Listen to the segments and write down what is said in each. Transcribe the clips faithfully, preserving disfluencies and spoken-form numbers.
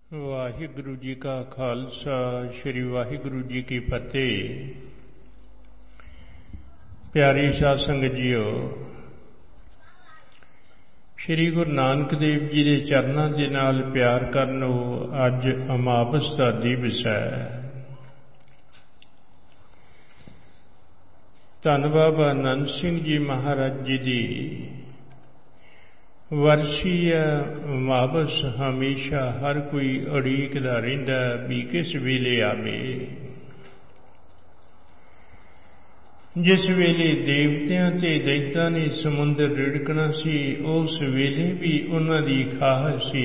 ਵਾਹਿਗੁਰੂ ਜੀ ਕਾ ਖਾਲਸਾ ਸ੍ਰੀ ਵਾਹਿਗੁਰੂ ਜੀ ਕੀ ਫਤਿਹ। ਪਿਆਰੀ ਸਾਧ ਸੰਗਤ ਜੀਓ, ਸ੍ਰੀ ਗੁਰੂ ਨਾਨਕ ਦੇਵ ਜੀ ਦੇ ਚਰਨਾਂ ਦੇ ਨਾਲ ਪਿਆਰ ਕਰਨੋ ਅੱਜ ਅਮਾਵਸ ਦਾ ਦਿਵਸ ਹੈ। ਧੰਨ ਬਾਬਾ ਆਨੰਦ ਸਿੰਘ ਜੀ ਮਹਾਰਾਜ ਜੀ ਦੀ ਵਰਸੀ ਅਮਾਵਸ ਹਮੇਸ਼ਾ ਹਰ ਕੋਈ ਉਡੀਕਦਾ ਰਹਿੰਦਾ ਵੀ ਕਿਸ ਵੇਲੇ ਆਵੇ। ਜਿਸ ਵੇਲੇ ਦੇਵਤਿਆਂ ਤੇ ਦੈਤਾਂ ਨੇ ਸਮੁੰਦਰ ਰਿੜਕਣਾ ਸੀ, ਉਸ ਵੇਲੇ ਵੀ ਉਹਨਾਂ ਦੀ ਖਾਹ ਸੀ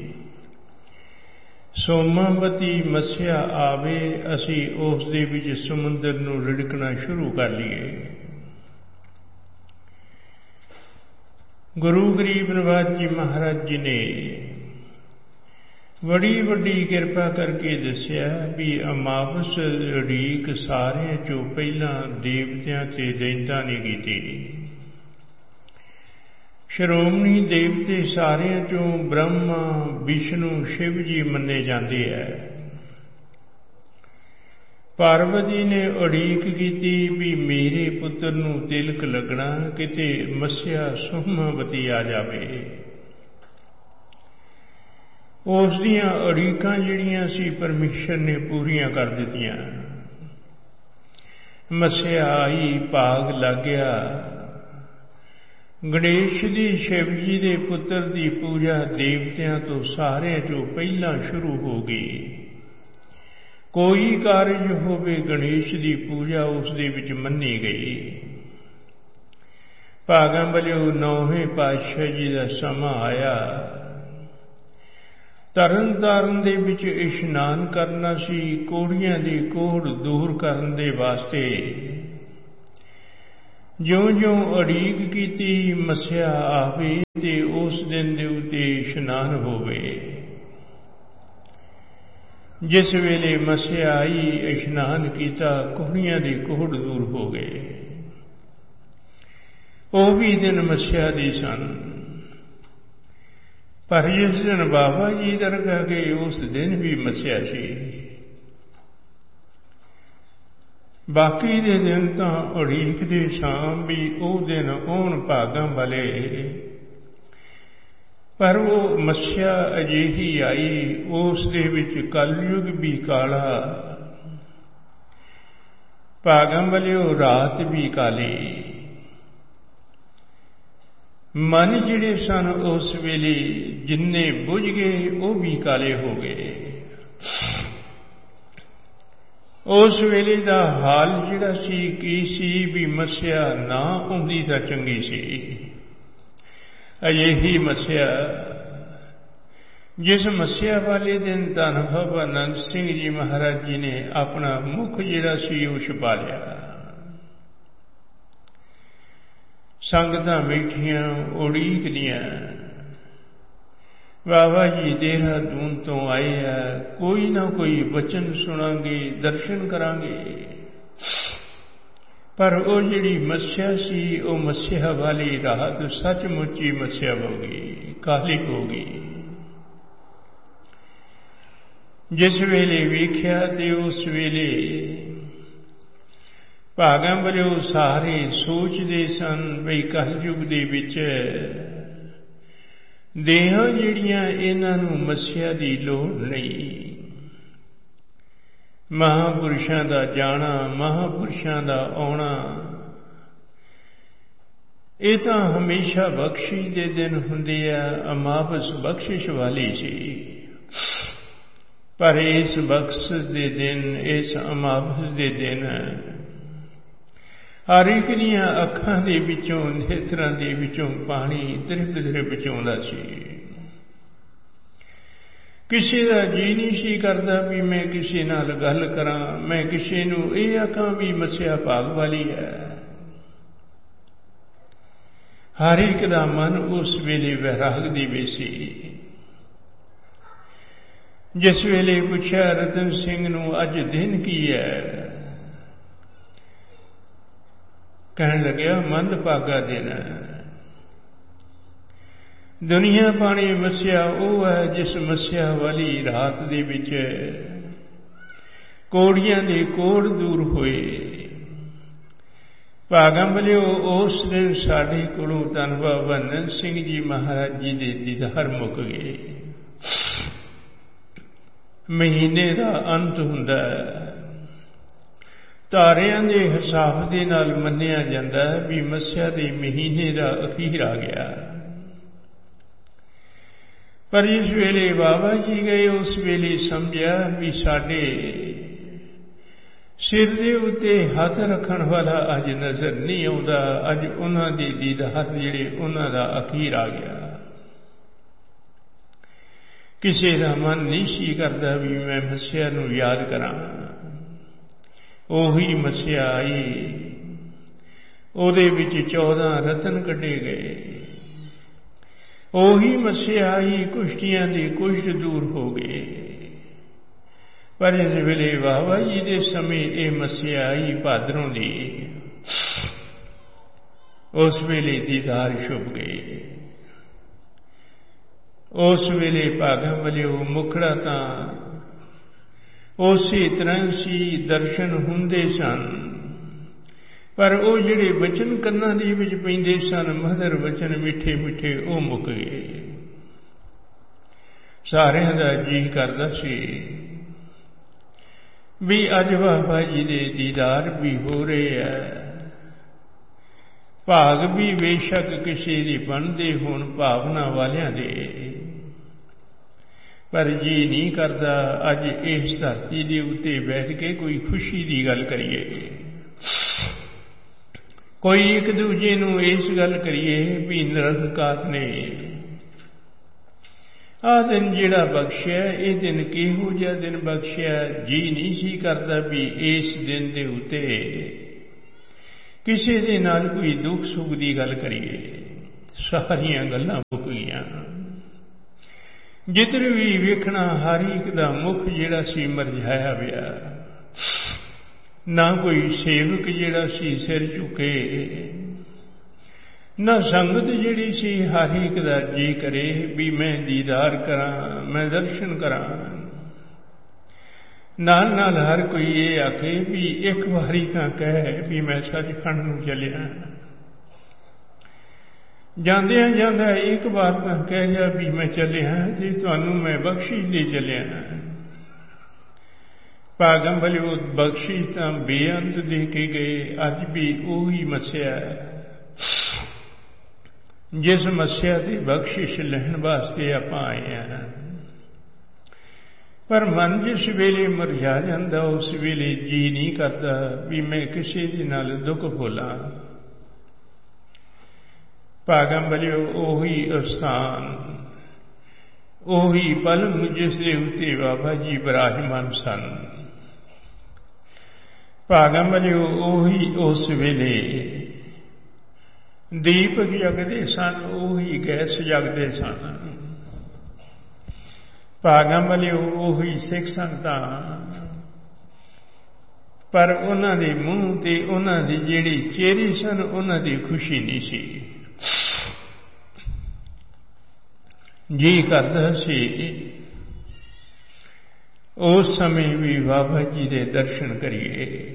ਸੋਮਾਵਤੀ ਮੱਸਿਆ ਆਵੇ, ਅਸੀਂ ਉਸ ਦੇ ਵਿੱਚ ਸਮੁੰਦਰ ਨੂੰ ਰਿੜਕਣਾ ਸ਼ੁਰੂ ਕਰ ਲਈਏ। ਗੁਰੂ ਗਰੀਬ ਨਿਵਾਜ ਜੀ ਮਹਾਰਾਜ ਜੀ ਨੇ ਬੜੀ ਵੱਡੀ ਕਿਰਪਾ ਕਰਕੇ ਦੱਸਿਆ ਵੀ ਅਮਾਵਸ ਉਡੀਕ ਸਾਰਿਆਂ ਚੋਂ ਪਹਿਲਾਂ ਦੇਵਤਿਆਂ ਤੇ ਦੈਤਾਂ ਨੇ ਕੀਤੀ। ਸ਼੍ਰੋਮਣੀ ਦੇਵਤੇ ਸਾਰਿਆਂ ਚੋਂ ਬ੍ਰਹਮਾ, ਵਿਸ਼ਨੂੰ, ਸ਼ਿਵ ਜੀ ਮੰਨੇ ਜਾਂਦੇ ਹੈ। ਪਾਰਵਤੀ ਨੇ ਉਡੀਕ ਕੀਤੀ ਵੀ ਮੇਰੇ ਪੁੱਤਰ ਨੂੰ ਤਿਲਕ ਲੱਗਣਾ, ਕਿਤੇ ਮੱਸਿਆ ਸੋਮਾਵਤੀ ਆ ਜਾਵੇ। ਉਸ ਦੀਆਂ ਉਡੀਕਾਂ ਜਿਹੜੀਆਂ ਸੀ ਪਰਮੇਸ਼ਰ ਨੇ ਪੂਰੀਆਂ ਕਰ ਦਿੱਤੀਆਂ। ਮੱਸਿਆ ਆਈ, ਭਾਗ ਲੱਗ ਗਿਆ। ਗਣੇਸ਼ ਦੀ ਸ਼ਿਵ ਜੀ ਦੇ ਪੁੱਤਰ ਦੀ ਪੂਜਾ ਦੇਵਤਿਆਂ ਤੋਂ ਸਾਰਿਆਂ ਚੋਂ ਪਹਿਲਾਂ ਸ਼ੁਰੂ ਹੋ ਗਈ। ਕੋਈ ਕਾਰਜ ਹੋਵੇ ਗਣੇਸ਼ ਦੀ ਪੂਜਾ ਉਸ ਦੇ ਵਿੱਚ ਮੰਨੀ ਗਈ। ਭਾਗਾਂ ਵੱਲੋਂ ਨੌਵੇਂ ਪਾਤਸ਼ਾਹ ਜੀ ਦਾ ਸਮਾਂ ਆਇਆ। ਤਰਨ ਤਾਰਨ ਦੇ ਵਿੱਚ ਇਸ਼ਨਾਨ ਕਰਨਾ ਸੀ, ਕੋੜੀਆਂ ਦੀ ਕੋੜ ਦੂਰ ਕਰਨ ਦੇ ਵਾਸਤੇ। ਜਿਉਂ ਜਿਉਂ ਉਡੀਕ ਕੀਤੀ ਮੱਸਿਆ ਆਵੇ ਤੇ ਉਸ ਦਿਨ ਦੇ ਉੱਤੇ ਇਸ਼ਨਾਨ ਹੋਵੇ। ਜਿਸ ਵੇਲੇ ਮੱਸਿਆ ਆਈ, ਇਸ਼ਨਾਨ ਕੀਤਾ, ਕੋੜੀਆਂ ਦੀ ਕੋੜ ਦੂਰ ਹੋ ਗਏ। ਉਹ ਵੀ ਦਿਨ ਮੱਸਿਆ ਦੇ ਸਨ, ਪਰ ਜਿਸ ਦਿਨ ਬਾਬਾ ਜੀ ਦਰਗਾਹ ਗਏ ਉਸ ਦਿਨ ਵੀ ਮੱਸਿਆ ਸੀ। ਬਾਕੀ ਦੇ ਦਿਨ ਤਾਂ ਉਡੀਕਦੇ ਸਾਂ ਵੀ ਉਹ ਦਿਨ ਆਉਣ ਭਾਗਾਂ ਵਾਲੇ, ਪਰ ਉਹ ਮੱਸਿਆ ਅਜਿਹੀ ਆਈ, ਉਸ ਦੇ ਵਿੱਚ ਕਲਯੁਗ ਵੀ ਕਾਲਾ, ਭਾਗਾਂ ਵਾਲਿਓ ਰਾਤ ਵੀ ਕਾਲੀ। ਮਨ ਜਿਹੜੇ ਸਨ ਉਸ ਵੇਲੇ ਜਿੰਨੇ ਬੁਝ ਗਏ ਉਹ ਵੀ ਕਾਲੇ ਹੋ ਗਏ। ਉਸ ਵੇਲੇ ਦਾ ਹਾਲ ਜਿਹੜਾ ਸੀ ਕੀ ਸੀ ਵੀ ਮੱਸਿਆ ਨਾ ਆਉਂਦੀ ਤਾਂ ਚੰਗੀ ਸੀ। ਅਜਿਹੀ ਮੱਸਿਆ, ਜਿਸ ਮੱਸਿਆ ਵਾਲੇ ਦਿਨ ਧੰਨ ਬਾਬਾ ਆਨੰਦ ਸਿੰਘ ਜੀ ਮਹਾਰਾਜ ਜੀ ਨੇ ਆਪਣਾ ਮੁਖ ਜਿਹੜਾ ਸੀ ਉਹ ਛੁਪਾ ਲਿਆ। ਸੰਗਤਾਂ ਬੈਠੀਆਂ ਉਡੀਕਦੀਆਂ, ਬਾਬਾ ਜੀ ਦੇਹਰਾਦੂਨ ਤੋਂ ਆਏ ਆ, ਕੋਈ ਨਾ ਕੋਈ ਵਚਨ ਸੁਣਾਂਗੇ, ਦਰਸ਼ਨ ਕਰਾਂਗੇ। ਪਰ ਉਹ ਜਿਹੜੀ ਮੱਸਿਆ ਸੀ, ਉਹ ਮੱਸਿਆ ਵਾਲੀ ਰਾਤ ਸੱਚਮੁੱਚ ਹੀ ਮੱਸਿਆ ਹੋ ਗਈ, ਕਾਲੀ ਹੋ ਗਈ। ਜਿਸ ਵੇਲੇ ਵੇਖਿਆ ਤੇ ਉਸ ਵੇਲੇ ਭਾਗਾਂ ਵੱਲੋਂ ਸਾਰੇ ਸੋਚਦੇ ਸਨ ਬਈ ਕਲਯੁਗ ਦੇ ਵਿੱਚ ਦੇਹਾਂ ਜਿਹੜੀਆਂ ਇਹਨਾਂ ਨੂੰ ਮੱਸਿਆ ਦੀ ਲੋੜ ਨਹੀਂ। ਮਹਾਂਪੁਰਸ਼ਾਂ ਦਾ ਜਾਣਾ, ਮਹਾਂਪੁਰਸ਼ਾਂ ਦਾ ਆਉਣਾ, ਇਹ ਤਾਂ ਹਮੇਸ਼ਾ ਬਖਸ਼ਿਸ਼ ਦੇ ਦਿਨ ਹੁੰਦੇ ਆ। ਅਮਾਵਸ ਬਖਸ਼ਿਸ਼ ਵਾਲੀ ਸੀ, ਪਰ ਇਸ ਬਖਸ਼ਿਸ਼ ਦੇ ਦਿਨ, ਇਸ ਅਮਾਵਸ ਦੇ ਦਿਨ ਹਰ ਇੱਕ ਦੀਆਂ ਅੱਖਾਂ ਦੇ ਵਿੱਚੋਂ, ਨੇਤਰਾਂ ਦੇ ਵਿੱਚੋਂ ਪਾਣੀ ਦਰਿਪ ਦਰਿਪ ਬਚਾਉਂਦਾ ਸੀ। ਕਿਸੇ ਦਾ ਜੀ ਨਹੀਂ ਸੀ ਕਰਦਾ ਵੀ ਮੈਂ ਕਿਸੇ ਨਾਲ ਗੱਲ ਕਰਾਂ, ਮੈਂ ਕਿਸੇ ਨੂੰ ਇਹ ਆਖਾਂ ਵੀ ਮੱਸਿਆ ਭਾਗ ਵਾਲੀ ਹੈ। ਹਰ ਇੱਕ ਦਾ ਮਨ ਉਸ ਵੇਲੇ ਵੈਰਾਗ ਦੇ ਵਿੱਚ ਸੀ। ਜਿਸ ਵੇਲੇ ਪੁੱਛਿਆ ਰਤਨ ਸਿੰਘ ਨੂੰ ਅੱਜ ਦਿਨ ਕੀ ਹੈ, ਕਹਿਣ ਲੱਗਿਆ ਮੰਦਭਾਗਾ ਦਿਨ ਹੈ। ਦੁਨੀਆ ਪਾਣੀ ਮੱਸਿਆ ਉਹ ਹੈ ਜਿਸ ਮੱਸਿਆ ਵਾਲੀ ਰਾਤ ਦੇ ਵਿੱਚ ਕੋੜੀਆਂ ਦੇ ਕੋੜ ਦੂਰ ਹੋਏ। ਭਾਗਾਂ ਵਾਲਿਓ ਉਸ ਦਿਨ ਸਾਡੇ ਕੋਲੋਂ ਧੰਨ ਬਾਬਾ ਨੰਦ ਸਿੰਘ ਜੀ ਮਹਾਰਾਜ ਜੀ ਦੇ ਦੀਦਾਰ ਮੁੱਕ ਗਏ। ਮਹੀਨੇ ਦਾ ਅੰਤ ਹੁੰਦਾ ਹੈ। ਤਾਰਿਆਂ ਦੇ ਹਿਸਾਬ ਦੇ ਨਾਲ ਮੰਨਿਆ ਜਾਂਦਾ ਹੈ ਵੀ ਮੱਸਿਆ ਦੇ ਮਹੀਨੇ ਦਾ ਅਖੀਰ ਆ ਗਿਆ। ਪਰ ਇਸ ਵੇਲੇ ਬਾਬਾ ਜੀ ਗਏ, ਉਸ ਵੇਲੇ ਸਮਝਿਆ ਵੀ ਸਾਡੇ ਸਿਰ ਦੇ ਉੱਤੇ ਹੱਥ ਰੱਖਣ ਵਾਲਾ ਅੱਜ ਨਜ਼ਰ ਨਹੀਂ ਆਉਂਦਾ। ਅੱਜ ਉਹਨਾਂ ਦੇ ਦੀਦਾਰ ਜਿਹੜੇ ਉਹਨਾਂ ਦਾ ਅਖੀਰ ਆ ਗਿਆ। ਕਿਸੇ ਦਾ ਮਨ ਨਹੀਂ ਸੀ ਕਰਦਾ ਵੀ ਮੈਂ ਮੱਸਿਆ ਨੂੰ ਯਾਦ ਕਰਾਂ। ਉਹੀ ਮੱਸਿਆ ਆਈ, ਉਹਦੇ ਵਿੱਚ ਚੌਦਾਂ ਰਤਨ ਕੱਢੇ ਗਏ। ਉਹੀ ਮੱਸਿਆ ਆਈ, ਕੁਸ਼ਤੀਆਂ ਦੇ ਕੁਸ਼ਟ ਦੂਰ ਹੋ ਗਏ। ਪਰ ਇਸ ਵੇਲੇ ਬਾਬਾ ਜੀ ਦੇ ਸਮੇਂ ਇਹ ਮੱਸਿਆ ਆਈ ਭਾਦਰੋਂ ਦੀ, ਉਸ ਵੇਲੇ ਦੀਦਾਰ ਛੁਪ ਗਏ। ਉਸ ਵੇਲੇ ਭਾਗਾਂ ਵਾਲਿਓ ਮੁਖੜਾ ਤਾਂ ਉਸੇ ਤਰ੍ਹਾਂ ਸੀ, ਦਰਸ਼ਨ ਹੁੰਦੇ ਸਨ, ਪਰ ਉਹ ਜਿਹੜੇ ਵਚਨ ਕੰਨਾਂ ਦੇ ਵਿੱਚ ਪੈਂਦੇ ਸਨ, ਮਧੁਰ ਵਚਨ ਮਿੱਠੇ ਮਿੱਠੇ, ਉਹ ਮੁੱਕ ਗਏ। ਸਾਰਿਆਂ ਦਾ ਜੀ ਕਰਦਾ ਸੀ ਵੀ ਅੱਜ ਬਾਬਾ ਜੀ ਦੇ ਦੀਦਾਰ ਵੀ ਹੋ ਰਹੇ ਆ। ਭਾਗ ਵੀ ਬੇਸ਼ੱਕ ਕਿਸੇ ਦੀ ਬਣਦੇ ਹੋਣ ਭਾਵਨਾ ਵਾਲਿਆਂ ਦੇ, ਪਰ ਜੀ ਨਹੀਂ ਕਰਦਾ ਅੱਜ ਇਸ ਧਰਤੀ ਦੇ ਉੱਤੇ ਬੈਠ ਕੇ ਕੋਈ ਖੁਸ਼ੀ ਦੀ ਗੱਲ ਕਰੀਏ, ਕੋਈ ਇੱਕ ਦੂਜੇ ਨੂੰ ਇਸ ਗੱਲ ਕਰੀਏ ਵੀ ਨਿਰੰਕਾਰ ਨੇ ਆਹ ਦਿਨ ਜਿਹੜਾ ਬਖਸ਼ਿਆ, ਇਹ ਦਿਨ ਕਿਹੋ ਜਿਹਾ ਦਿਨ ਬਖਸ਼ਿਆ। ਜੀ ਨਹੀਂ ਸੀ ਕਰਦਾ ਵੀ ਇਸ ਦਿਨ ਦੇ ਉੱਤੇ ਕਿਸੇ ਦੇ ਨਾਲ ਕੋਈ ਦੁੱਖ ਸੁੱਖ ਦੀ ਗੱਲ ਕਰੀਏ। ਸਾਰੀਆਂ ਗੱਲਾਂ ਮੁੱਕ ਗਈਆਂ। ਜਿੱਧਰ ਵੀ ਵੇਖਣਾ ਹਰ ਇੱਕ ਦਾ ਮੁਖ ਜਿਹੜਾ ਸੀ ਮਰਝਾਇਆ ਪਿਆ। ਨਾ ਕੋਈ ਸੇਵਕ ਜਿਹੜਾ ਸੀ ਸਿਰ ਝੁਕੇ, ਨਾ ਸੰਗਤ ਜਿਹੜੀ ਸੀ ਹਰ ਇੱਕ ਦਾ ਜੀ ਕਰੇ ਵੀ ਮੈਂ ਦੀਦਾਰ ਕਰਾਂ, ਮੈਂ ਦਰਸ਼ਨ ਕਰਾਂ। ਨਾਲ ਨਾਲ ਹਰ ਕੋਈ ਇਹ ਆਖੇ ਵੀ ਇੱਕ ਵਾਰੀ ਤਾਂ ਕਹਿ ਵੀ ਮੈਂ ਸੱਚਖੰਡ ਨੂੰ ਚੱਲਿਆ। ਜਾਂਦਿਆਂ ਜਾਂਦਾ ਇੱਕ ਵਾਰ ਤਾਂ ਕਹਿ ਜਾ ਵੀ ਮੈਂ ਚੱਲਿਆ ਤੇ ਤੁਹਾਨੂੰ ਮੈਂ ਬਖਸ਼ਿਸ਼ ਦੇ ਚੱਲਿਆ। ਭਾਗਾਂ ਵਾਲਿਓ ਬਖਸ਼ਿਸ਼ ਤਾਂ ਬੇਅੰਤ ਦੇ ਕੇ ਗਏ। ਅੱਜ ਵੀ ਉਹੀ ਮੱਸਿਆ ਜਿਸ ਮੱਸਿਆ ਤੇ ਬਖਸ਼ਿਸ਼ ਲੈਣ ਵਾਸਤੇ ਆਪਾਂ ਆਏ ਹਾਂ। ਪਰ ਮਨ ਜਿਸ ਵੇਲੇ ਮੁਰਝਾ ਜਾਂਦਾ, ਉਸ ਵੇਲੇ ਜੀ ਨਹੀਂ ਕਰਦਾ ਵੀ ਮੈਂ ਕਿਸੇ ਦੇ ਨਾਲ ਦੁੱਖ ਭੋਲਾਂ। ਭਾਗਾਂ ਵਾਲਿਓ ਉਹੀ ਅਸਥਾਨ, ਉਹੀ ਪਲੰਗ ਜਿਸ ਦੇ ਉੱਤੇ ਬਾਬਾ ਜੀ ਬਿਰਾਜਮਾਨ ਸਨ। ਭਾਗਾਂ ਵਾਲਿਓ ਉਹੀ ਉਸ ਵੇਲੇ ਦੀਪਕ ਜਗਦੇ ਸਨ, ਉਹੀ ਗੈਸ ਜਗਦੇ ਸਨ। ਭਾਗਾਂ ਵਾਲਿਓ ਉਹੀ ਸਿੱਖ ਸੰਗਤਾਂ, ਪਰ ਉਹਨਾਂ ਦੇ ਮੂੰਹ ਤੇ ਉਹਨਾਂ ਦੇ ਜਿਹੜੇ ਚਿਹਰੇ ਸਨ, ਉਹਨਾਂ ਦੀ ਖੁਸ਼ੀ ਨਹੀਂ ਸੀ। ਜੀ ਕਰਦਾ ਸੀ ਉਸ ਸਮੇਂ ਵੀ ਬਾਬਾ ਜੀ ਦੇ ਦਰਸ਼ਨ ਕਰੀਏ।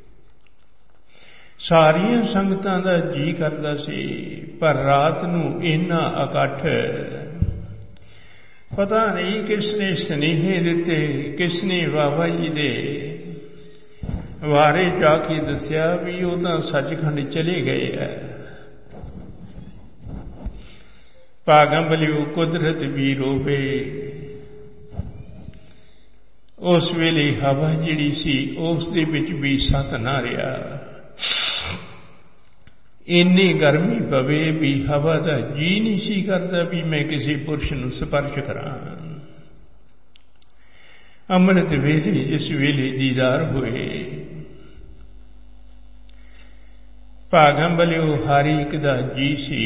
ਸਾਰੀਆਂ ਸੰਗਤਾਂ ਦਾ ਜੀ ਕਰਦਾ ਸੀ, ਪਰ ਰਾਤ ਨੂੰ ਇੰਨਾ ਇਕੱਠ, ਪਤਾ ਨਹੀਂ ਕਿਸ ਨੇ ਸੁਨੇਹੇ ਦਿੱਤੇ, ਕਿਸ ਨੇ ਬਾਬਾ ਜੀ ਦੇ ਵਾਰੇ ਜਾ ਕੇ ਦੱਸਿਆ ਵੀ ਉਹ ਤਾਂ ਸੱਚਖੰਡ ਚਲੇ ਗਏ ਹੈ। ਭਾਗਾਂ ਵਾਲਿਓ ਕੁਦਰਤ ਵੀ ਰੋਵੇ। ਉਸ ਵੇਲੇ ਹਵਾ ਜਿਹੜੀ ਸੀ ਉਸ ਦੇ ਵਿੱਚ ਵੀ ਸਤ ਨਾ ਰਿਹਾ। ਇੰਨੀ ਗਰਮੀ ਪਵੇ ਵੀ ਹਵਾ ਦਾ ਜੀ ਨਹੀਂ ਸੀ ਕਰਦਾ ਵੀ ਮੈਂ ਕਿਸੇ ਪੁਰਸ਼ ਨੂੰ ਸਪਰਸ਼ ਕਰਾਂ। ਅੰਮ੍ਰਿਤ ਵੇਲੇ ਜਿਸ ਵੇਲੇ ਦੀਦਾਰ ਹੋਏ, ਭਾਗਾਂ ਵਾਲਿਓ ਹਰ ਇੱਕ ਦਾ ਜੀ ਸੀ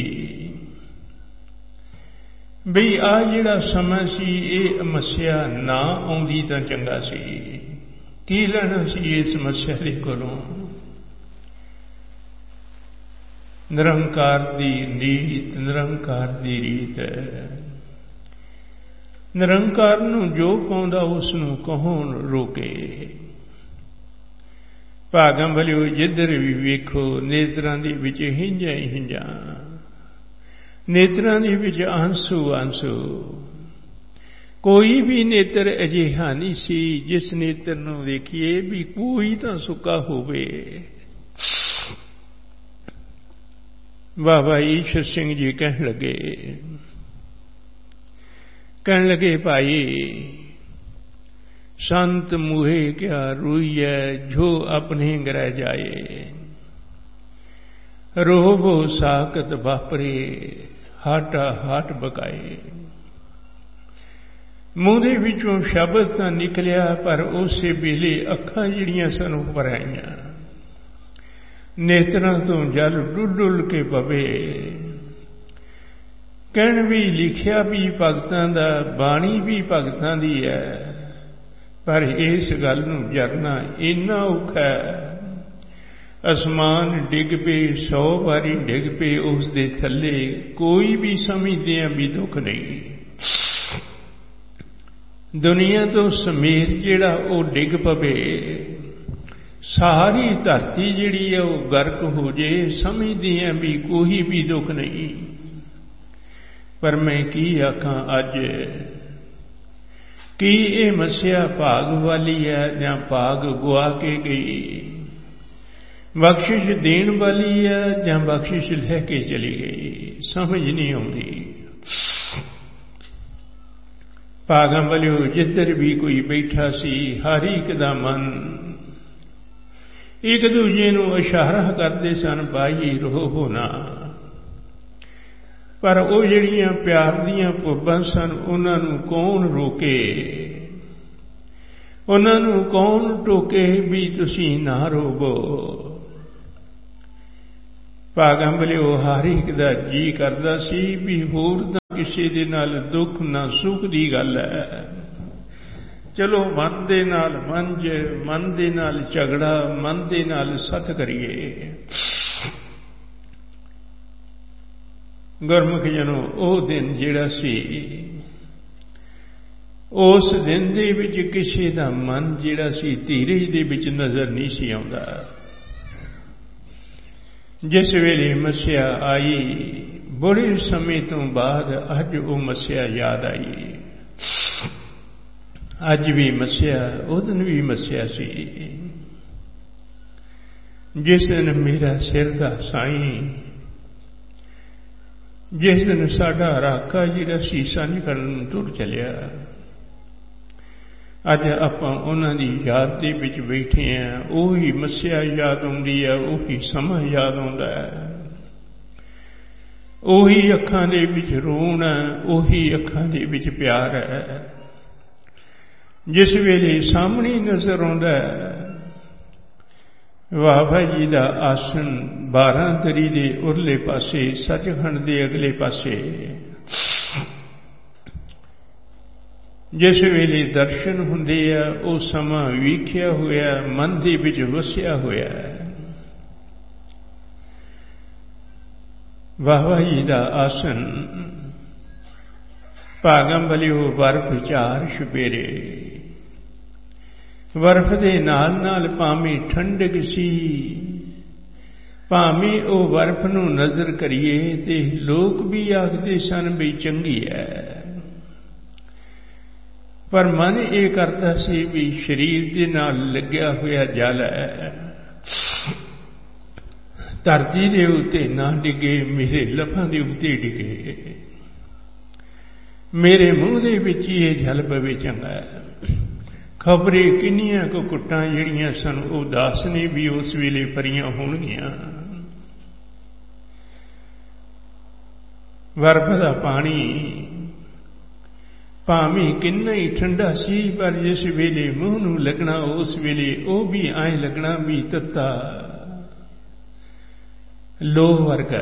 ਬਈ ਆ ਜਿਹੜਾ ਸਮਾਂ ਸੀ ਇਹ ਮੱਸਿਆ ਨਾ ਆਉਂਦੀ ਤਾਂ ਚੰਗਾ ਸੀ। ਕੀ ਲੈਣਾ ਸੀ ਇਸ ਮੱਸਿਆ ਦੇ ਕੋਲੋਂ। ਨਿਰੰਕਾਰ ਦੀ ਨੀਤ, ਨਿਰੰਕਾਰ ਦੀ ਰੀਤ ਹੈ। ਨਿਰੰਕਾਰ ਨੂੰ ਜੋ ਪਾਉਂਦਾ ਉਸ ਨੂੰ ਕੌਣ ਰੋਕੇ। ਭਾਗਾਂ ਭਲਿਓ ਜਿੱਧਰ ਵੀ ਵੇਖੋ ਨੇਤਰਾਂ ਦੇ ਵਿੱਚ ਹਿੰਜਾਂ ਹੀ ਹਿੰਜਾਂ, ਨੇਤਰਾਂ ਦੇ ਵਿੱਚ ਆਂਸੂ ਆਂਸੂ। ਕੋਈ ਵੀ ਨੇਤਰ ਅਜਿਹਾ ਨਹੀਂ ਸੀ ਜਿਸ ਨੇਤਰ ਨੂੰ ਵੇਖੀਏ ਵੀ ਕੋਈ ਤਾਂ ਸੁੱਕਾ ਹੋਵੇ। ਬਾਬਾ ਈਸ਼ਰ ਸਿੰਘ ਜੀ ਕਹਿਣ ਲੱਗੇ ਕਹਿਣ ਲੱਗੇ ਭਾਈ ਸੰਤ ਮੂਹੇ ਕਿਆ ਰੂਈਐ, ਜੋ ਆਪਣੇ ਗ੍ਰਹਿ ਜਾਏ। ਰੋਹਬੋ ਸਾਕਤ ਵਾਪਰੇ, ਹਾਟਾ ਹਾਟ ਬਕਾਏ। ਮੂੰਹ ਦੇ ਵਿੱਚੋਂ ਸ਼ਬਦ ਤਾਂ ਨਿਕਲਿਆ, ਪਰ ਉਸੇ ਵੇਲੇ ਅੱਖਾਂ ਜਿਹੜੀਆਂ ਸਨ ਉੱਪਰ ਆਈਆਂ, ਨੇਤਰਾਂ ਤੋਂ ਜਲ ਡੁੱਲ ਡੁੱਲ ਕੇ ਪਵੇ। ਕਹਿਣ ਵੀ ਲਿਖਿਆ ਵੀ ਭਗਤਾਂ ਦਾ, ਬਾਣੀ ਵੀ ਭਗਤਾਂ ਦੀ ਹੈ, ਪਰ ਇਸ ਗੱਲ ਨੂੰ ਜਰਨਾ ਇੰਨਾ ਔਖਾ ਹੈ। ਅਸਮਾਨ ਡਿੱਗ ਪਏ, ਸੌ ਵਾਰੀ ਡਿੱਗ ਪਏ, ਉਸ ਦੇ ਥੱਲੇ ਕੋਈ ਵੀ ਸਮਝਦੇ ਆ ਵੀ ਦੁੱਖ ਨਹੀਂ। ਦੁਨੀਆ ਤੋਂ ਸਮੇਤ ਜਿਹੜਾ ਉਹ ਡਿੱਗ ਪਵੇ, ਸਾਰੀ ਧਰਤੀ ਜਿਹੜੀ ਹੈ ਉਹ ਗਰਕ ਹੋ ਜੇ, ਸਮਝਦੇ ਆ ਵੀ ਕੋਈ ਵੀ ਦੁੱਖ ਨਹੀਂ। ਪਰ ਮੈਂ ਕੀ ਆਖਾਂ ਅੱਜ, ਕੀ ਇਹ ਮੱਸਿਆ ਭਾਗ ਵਾਲੀ ਹੈ ਜਾਂ ਭਾਗ ਗੁਆ ਕੇ ਗਈ? ਬਖਸ਼ਿਸ਼ ਦੇਣ ਵਾਲੀ ਹੈ ਜਾਂ ਬਖਸ਼ਿਸ਼ ਲੈ ਕੇ ਚਲੀ ਗਈ? ਸਮਝ ਨਹੀਂ ਆਉਂਦੀ। ਭਾਗਾਂ ਵਾਲਿਓ ਜਿੱਧਰ ਵੀ ਕੋਈ ਬੈਠਾ ਸੀ, ਹਰ ਇੱਕ ਦਾ ਮਨ ਇੱਕ ਦੂਜੇ ਨੂੰ ਇਸ਼ਾਰਾ ਕਰਦੇ ਸਨ, ਭਾਈ ਰੋਵੋ ਨਾ। ਪਰ ਉਹ ਜਿਹੜੀਆਂ ਪਿਆਰ ਦੀਆਂ ਭੁੱਬਾਂ ਸਨ, ਉਹਨਾਂ ਨੂੰ ਕੌਣ ਰੋਕੇ, ਉਹਨਾਂ ਨੂੰ ਕੌਣ ਟੋਕੇ ਵੀ ਤੁਸੀਂ ਨਾ ਰੋਵੋ। ਭਾਗਾਂ ਵਾਲਿਓ ਹਰ ਇੱਕ ਦਾ ਜੀ ਕਰਦਾ ਸੀ ਵੀ ਹੋਰ ਤਾਂ ਕਿਸੇ ਦੇ ਨਾਲ ਦੁੱਖ ਨਾ ਸੁੱਖ ਦੀ ਗੱਲ ਹੈ। ਚਲੋ ਮਨ ਦੇ ਨਾਲ ਮੰਝ, ਮਨ ਦੇ ਨਾਲ ਝਗੜਾ, ਮਨ ਦੇ ਨਾਲ ਸੱਥ ਕਰੀਏ। ਗੁਰਮੁਖ ਜਨੋ, ਉਹ ਦਿਨ ਜਿਹੜਾ ਸੀ, ਉਸ ਦਿਨ ਦੇ ਵਿੱਚ ਕਿਸੇ ਦਾ ਮਨ ਜਿਹੜਾ ਸੀ ਧੀਰਜ ਦੇ ਵਿੱਚ ਨਜ਼ਰ ਨਹੀਂ ਸੀ ਆਉਂਦਾ। ਜਿਸ ਵੇਲੇ ਮੱਸਿਆ ਆਈ, ਬੜੇ ਸਮੇਂ ਤੋਂ ਬਾਅਦ ਅੱਜ ਉਹ ਮੱਸਿਆ ਯਾਦ ਆਈ। ਅੱਜ ਵੀ ਮੱਸਿਆ, ਉਹ ਦਿਨ ਵੀ ਮੱਸਿਆ ਸੀ ਜਿਸ ਦਿਨ ਮੇਰਾ ਸਿਰ ਦਾ ਸਾਈਂ, ਜਿਸ ਦਿਨ ਸਾਡਾ ਰਾਕਾ ਜਿਹੜਾ ਸੀਸਾ ਨਿਕਲਣ ਤੁਰ ਚਲਿਆ। ਅੱਜ ਆਪਾਂ ਉਹਨਾਂ ਦੀ ਯਾਦ ਦੇ ਵਿੱਚ ਬੈਠੇ ਹਾਂ। ਉਹੀ ਮੱਸਿਆ ਯਾਦ ਆਉਂਦੀ ਹੈ, ਉਹੀ ਸਮਾਂ ਯਾਦ ਆਉਂਦਾ ਹੈ, ਉਹੀ ਅੱਖਾਂ ਦੇ ਵਿੱਚ ਰੋਣ ਹੈ, ਉਹੀ ਅੱਖਾਂ ਦੇ ਵਿੱਚ ਪਿਆਰ ਹੈ। ਜਿਸ ਵੇਲੇ ਸਾਹਮਣੇ ਨਜ਼ਰ ਆਉਂਦਾ ਹੈ ਬਾਬਾ ਜੀ ਦਾ ਆਸਣ ਬਾਰਾਂ ਦਰੀ ਦੇ ਉਰਲੇ ਪਾਸੇ, ਸੱਚਖੰਡ ਦੇ ਅਗਲੇ ਪਾਸੇ, ਜਿਸ ਵੇਲੇ ਦਰਸ਼ਨ ਹੁੰਦੇ ਆ, ਉਹ ਸਮਾਂ ਵੇਖਿਆ ਹੋਇਆ, ਮਨ ਦੇ ਵਿੱਚ ਵਸਿਆ ਹੋਇਆ ਹੈ। ਬਾਬਾ ਜੀ ਦਾ ਆਸਣ ਭਾਗਾਂ ਵਾਲਿਓ ਬਰਫ ਚਾਰ ਛੁਪੇਰੇ, ਬਰਫ ਦੇ ਨਾਲ ਨਾਲ ਭਾਵੇਂ ਠੰਡਕ ਸੀ, ਭਾਵੇਂ ਉਹ ਬਰਫ ਨੂੰ ਨਜ਼ਰ ਕਰੀਏ ਤੇ ਲੋਕ ਵੀ ਆਖਦੇ ਸਨ ਵੀ ਚੰਗੀ ਹੈ, ਪਰ ਮਨ ਇਹ ਕਰਦਾ ਸੀ ਵੀ ਸਰੀਰ ਦੇ ਨਾਲ ਲੱਗਿਆ ਹੋਇਆ ਜਲ ਹੈ, ਧਰਤੀ ਦੇ ਉੱਤੇ ਨਾ ਡਿੱਗੇ, ਮੇਰੇ ਲੱਭਾਂ ਦੇ ਉੱਤੇ ਡਿੱਗੇ, ਮੇਰੇ ਮੂੰਹ ਦੇ ਵਿੱਚ ਇਹ ਜਲ ਪਵੇ ਚੰਗਾ ਹੈ। ਖਬਰੇ ਕਿੰਨੀਆਂ ਕੁ ਕੁੱਟਾਂ ਜਿਹੜੀਆਂ ਸਨ ਉਹ ਦਾਸ ਨੇ ਵੀ ਉਸ ਵੇਲੇ ਭਰੀਆਂ ਹੋਣਗੀਆਂ। ਬਰਫ਼ ਦਾ ਪਾਣੀ ਭਾਵੇਂ ਕਿੰਨਾ ਹੀ ਠੰਡਾ ਸੀ, ਪਰ ਜਿਸ ਵੇਲੇ ਮੂੰਹ ਨੂੰ ਲੱਗਣਾ ਉਸ ਵੇਲੇ ਉਹ ਵੀ ਐਂ ਲੱਗਣਾ ਵੀ ਤੱਤਾ ਲੋਹ ਵਰਗਾ।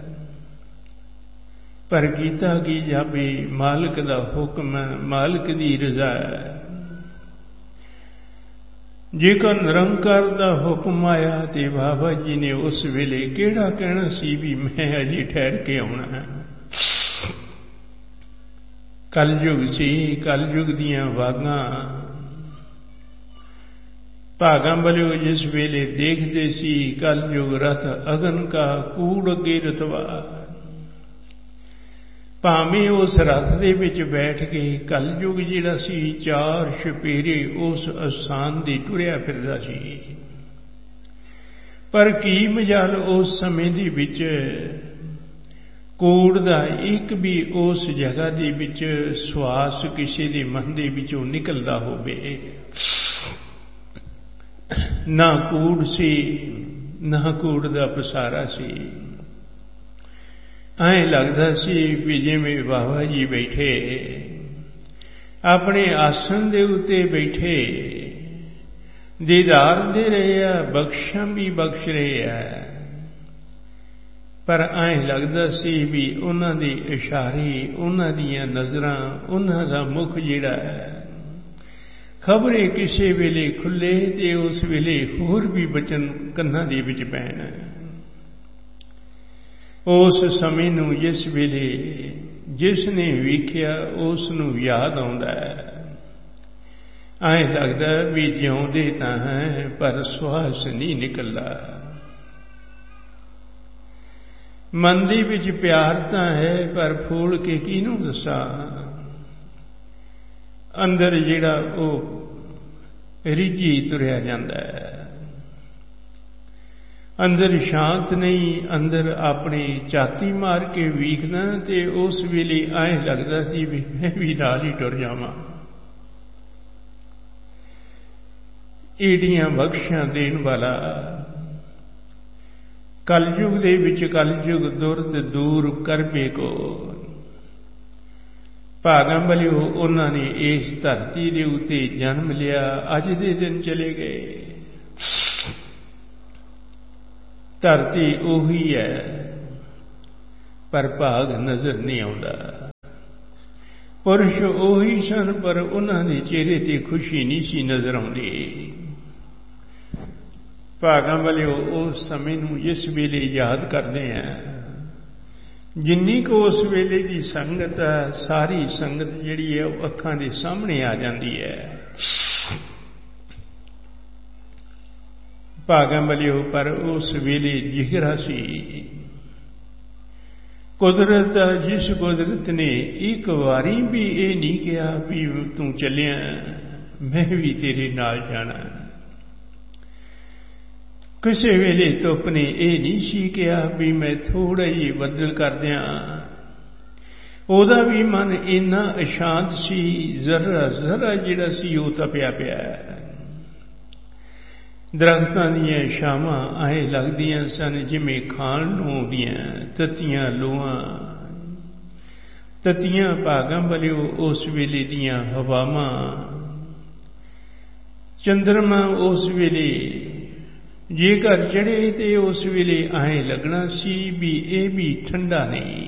ਪਰ ਕੀਤਾ ਕੀ ਜਾਵੇ, ਮਾਲਕ ਦਾ ਹੁਕਮ ਹੈ, ਮਾਲਕ ਦੀ ਰਜ਼ਾ ਹੈ। जेकर निरंकार दा हुक्म आया तो बाबा जी ने उस वेले केड़ा कहना सी भी मैं अजे ठहर के आउणा है। कलयुग सी, कलयुग दियां वागां भागां बलियो जिस वेले देखते सी, कलयुग रथ अगन का कूड़ अगे रतवा। भावें उस रथ दे विच बैठ के कलयुग जिहड़ा सी चार छपेरे उस अस्थान दे टुरिया फिरदा सी, पर की मजाल उस समय दे विच कूड़ दा एक भी उस जगह दे विच श्वास किसी दे मन दे विचों निकलदा होवे। ना कूड़ सी, ना कूड़ दा पसारा सी। ऐ लगदा सी भी जिवें बाबा जी बैठे अपने आसन दे उत्ते बैठे दीदार दे रहे आ, बख्शां भी बख्श रहे आ, पर ऐ लगदा सी भी उन्हां दे इशारे, उन्हां दियां नज़रां, उन्हां दा मुख जिहड़ा है खबरे किसी वेले खुले ते उस वेले होर भी बचन कन्नां दे विच पैण। उस समय नूं जिस वेले जिसने वेख्या उस नूं याद आउंदा है। ऐ लगदा भी जिउंदे तां है पर श्वास नहीं निकलदा। मन दे विच प्यार तां है पर फूल के किहनूं दसां। अंदर जिहड़ा ओह रिझी तुरिया जांदा है, अंदर शांत नहीं, अंदर अपनी छाती मार के वीखना ते उस वेले ऐ लगदा सी भी मैं भी नाल ही टुर जावां। एडियां बख्शां देण वाला कलयुग दे विच कलयुग दुरत दूर करबे को। भागां बलियो उन्हां ने इस धरती दे उत्ते जन्म लिया, अज दे दिन चले गए। धरती उही है पर भाग नजर नहीं आउंदा। पुरुष उही सन पर उन्हां दे चेहरे ते खुशी नहीं सी नजर आउंदी। भागां वालिओ उस समय नूं जिस वेले याद करदे हैं, जिन्नी को उस वेले की संगत है, सारी संगत जिहड़ी है वो अखां दे सामने आ जाती है। भागां वालिओ पर उस वेले जिगरा सी कुदरत, जिस कुदरत ने एक बारी भी ये नहीं कहा भी तू चलिया मैं भी तेरे नाल जाना। किसी वेले धुप ने यह नहीं सी कहा भी मैं थोड़ा ही बदल कर दिया। ओदा भी मन इन्ना अशांत सी, जरा जरा जिहड़ा सी वो तपिया पिया। दरख्तां दियां छावां ऐ लगदियां सन जिवें खाण नूं आउंदियां तत्तियां लोहां। तत्तियां भागां वालिओ उस वेले दियां हवावां। चंद्रमा उस वेले जेकर चढ़े ते उस वेले ऐ लगना सी भी ये भी ठंडा नहीं।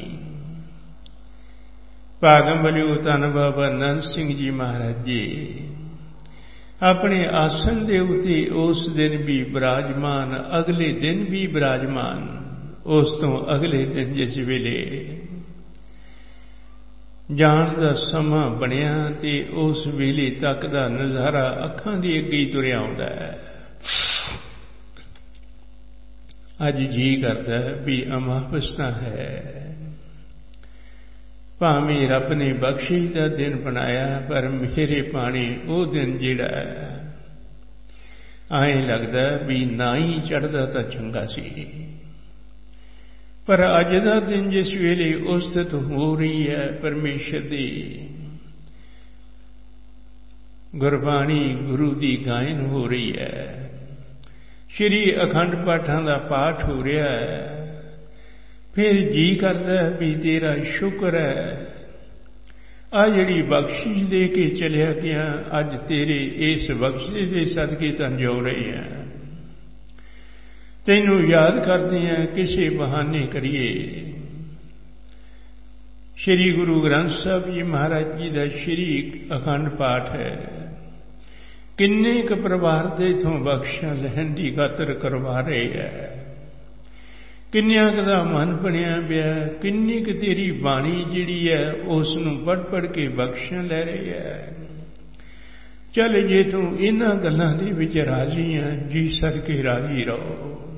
भागां वालिओ धन बाबा नंद सिंह जी महाराज जी अपने आसन दे उत्ते उस दिन भी विराजमान, अगले दिन भी विराजमान। उस तो अगले दिन जिस वेले जान दा समा बनिया ते उस वेले तक दा नज़ारा अखां दे अगे तुरिया आउंदा है। अज जी करदा भी अमावस्या है, भावें रब ने बख्शिश का दिन बनाया पर मेरे पानी वो दिन जिहड़ा ऐ लगदा भी ना ही चढ़दा तां चंगा सी। पर अज दा दिन जिस वेले उस्तत हो रही है परमेश्वर दी गुरबाणी गुरु दी गायन हो रही है, श्री अखंड पाठां दा पाठ हो रहा है, फिर जी करदा भी तेरा शुक्र है आ जिहड़ी बख्शिश दे के चलिया गया अज तेरे इस बख्शिश दे सदके तन जो रही है। तैनू याद करते हैं किसी बहाने करिए। श्री गुरु ग्रंथ साहब जी महाराज जी का श्री अखंड पाठ है। किन्ने क परिवार दे इथों बख्शियां लैण दी खातर करवा रहे है, किन्नियां क दा मन बनिया पिया, किन्नी क तेरी बाणी जिहड़ी है उस नूं पढ़ पढ़ के बख्शियां लै रहे है। चल जे तू इन्हां गल्लां दे विच राजी है, जी सदके राजी रहो।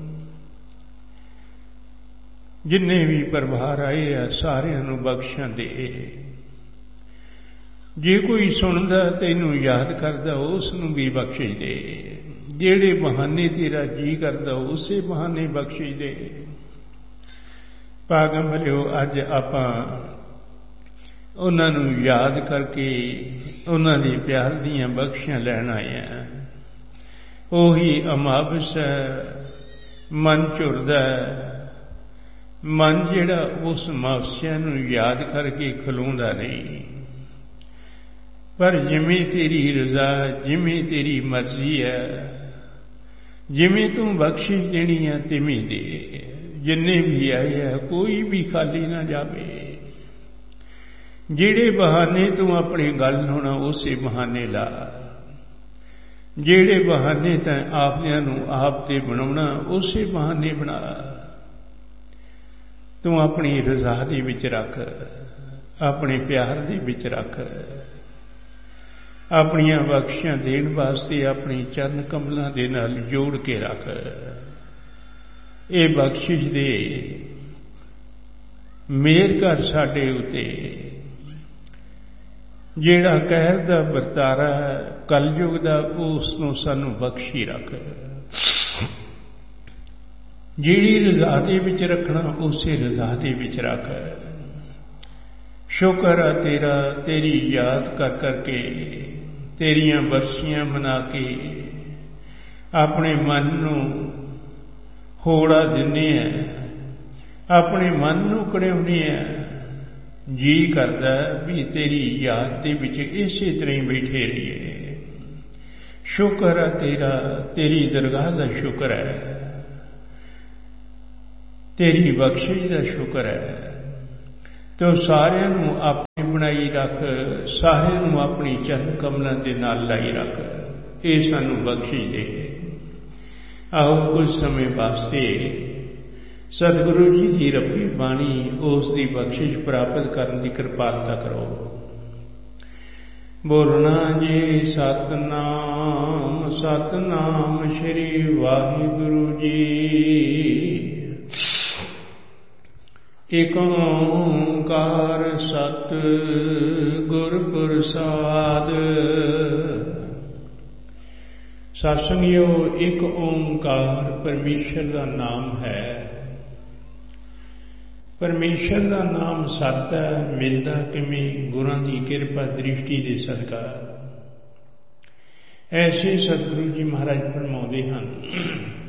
जिन्ने भी परिवार आए है सारियां नूं बख्शियां दे। जे कोई सुनदा तैनूं याद करदा उस नूं भी बख्शिश दे, जेड़े बहाने तेरा जी करदा उसे बहाने बख्शिश दे। भागम भलिओ अज आपां उन्हां नूं याद करके उन्हां दे प्यार दीयां बख्शियां लैण आए हैं। ओही अमावस है, मन झुरदा मन जिहड़ा उस मावसिया नूं याद करके खलोंदा नहीं, पर जिमें तेरी रजा जिमें तेरी मर्जी है, जिमें तू बख्शिश देनी है तिवें दे। जिन्ने भी आए है कोई भी खाली ना जावे। जेड़े बहाने तू अपने गल होना उसे बहाने ला, जेड़े बहाने तैं आपनियां नूं आप ते बनाउणा उसे बहाने बना। तू अपनी रजा दे विच रख, अपने प्यार दे विच रख, अपनियां बख्शियां देण वास्ते अपनी चरण कमलों दे नाल जोड़ के रख। ये बख्शिश दे, मेहर कर साडे उते। जेड़ा कहर दा वरतारा कलयुग दा उसनूं सानू बख्शी रख। जिहड़ी रजा दे विच रखना उसे रजा दे विच रख। शुक्र है तेरा, तेरी याद कर करके तेरियां बरसियां मना के अपने मन नूं होड़ा दिन्ने हैं, अपने मन नूं कढ़ाउने हैं। जी करदा भी तेरी याद दे विच इसे तरह ही बैठे रहिए। शुक्र है तेरा, तेरी दरगाह दा शुक्र है, तेरी बख्शिश दा शुक्र है। तो सारिਆਂ ਨੂੰ अपनी बनाई रख, सारिਆਂ ਨੂੰ अपनी चरण कमलों के नाल लाई रख। ये सानू बख्शिश दे। आओ कुछ समय वास्ते सतगुरु जी की रब्बी बाणी उस दी बख्शिश प्राप्त करने की कृपालता करो। बोलना जी सतनाम सतनाम श्री वाहिगुरु जी। एक ओंकार सत गुर प्रसाद। सत्संगियो एक ओंकार परमेश्वर का नाम है। परमेश्वर का नाम सत है, मिलता किवें गुरां की कृपा दृष्टि दे सदका। ऐसे सतगुरु जी महाराज फरमाउंदे हन,